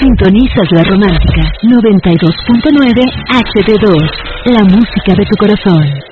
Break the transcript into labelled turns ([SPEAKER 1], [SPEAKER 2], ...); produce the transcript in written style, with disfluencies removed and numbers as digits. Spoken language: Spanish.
[SPEAKER 1] Sintonizas La Romántica 92.9 HD2, la música de tu corazón.